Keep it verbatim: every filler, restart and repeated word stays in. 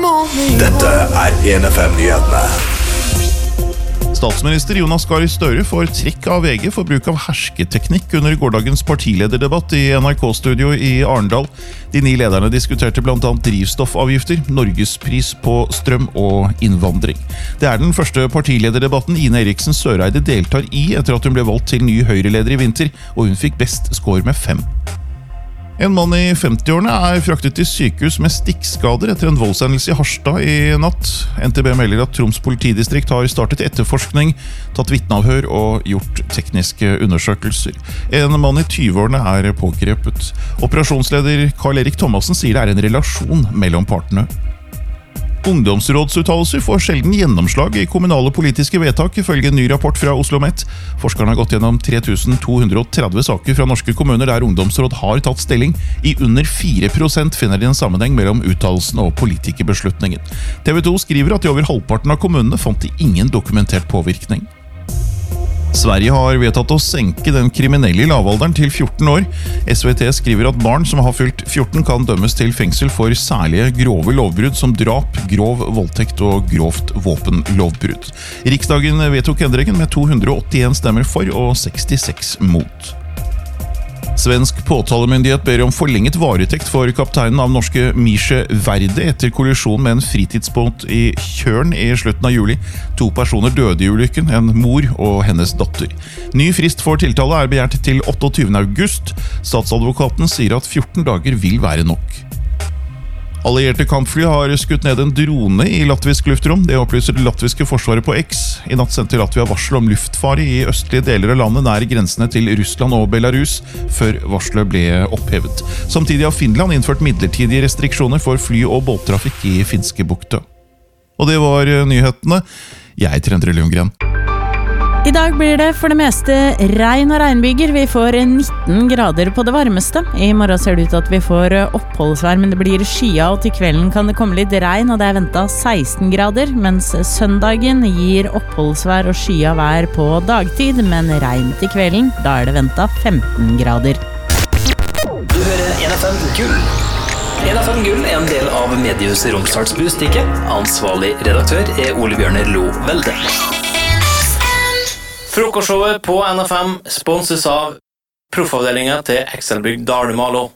Dette er en F M-nyhetene. Statsminister Jonas Gahr Støre får trekk av V G for bruk av hersketeknikk under gårsdagens partilederdebatt i N R K-studio i Arendal. De ni lederne diskuterte blant annet drivstoffavgifter, norgespris på strøm og innvandring. Det er den første partilederdebatten Ine Eriksen Søreide deltar i etter at hun ble valgt til ny Høyre-leder i vinter, og hun fikk best score med fem. En mann i femti-årene er fraktet til sykehus med stikkskader etter en voldshendelse i Harstad i natt. N T B melder at Troms politidistrikt har startet etterforskning, tatt vitneavhør og gjort tekniske undersøkelser. En mann i tjue-årene er pågrepet. Operasjonsleder Karl-Erik Thomassen sier det er en relasjon mellom partene. Ungdomsrådsuttalelser får sjelden gjennomslag i kommunale politiske vedtak, ifølge en ny rapport fra OsloMet. Forskerne har gått gjennom tre tusen to hundre og tretti saker fra norske kommuner der ungdomsråd har tatt stilling. I under fire prosent finner de en sammenheng mellom uttalelsen og politikerbeslutningen. T V to skriver at i over halvparten av kommunene fant de ingen dokumentert påvirkning. Sverige har vedtatt å senke den kriminelle lavalderen til fjorten år. S V T skriver at barn som har fylt fjorten kan dømmes til fengsel for særlige grove lovbrudd som drap, grov voldtekt og grovt våpenlovbrudd. Riksdagen vedtok endringen med to hundre og åttien stemmer for og sekstiseks mot. Svensk påtalemyndighet ber om forlenget varetekt for kapteinen av norske Mische Verde etter kollisjon med en fritidsbåt i Kjørn i slutten av juli. To personer døde i ulykken, en mor og hennes datter. Ny frist for tiltale er begjært til otteogtyvende august. Statsadvokaten sier at fjorten dager vil være nok. Allierte kampfly har skutt ned en drone i latvisk luftrom. Det opplyser det latviske forsvaret på X. I natt sendte Latvia varsel om luftfare i østlige deler av landet nær grensene til Russland og Belarus, før varselet ble opphevet. Samtidig har Finland innført midlertidige restriksjoner for fly- og båttrafikk i Finskebukta. Og det var nyhetene. Jeg heter Endre Lundgren. I dag blir det for det meste regn og regnbyger. Vi får nitten grader på det varmeste. I morgen ser det ut at vi får oppholdsvær, men det blir skya, og til kvelden kan det komme litt regn, og det er ventet seksten grader, mens søndagen gir oppholdsvær og skya vær på dagtid, men regn til kvelden, da er det ventet femten grader. Du hører en F M Gull. en F M Gull er en del av mediehuset Romsdals Budstikke. Ansvarlig redaktør er Ole Bjørner Lo Velde. Frokostshowet på N F M sponses av proffavdelingen til Excelbygg Dalmalo.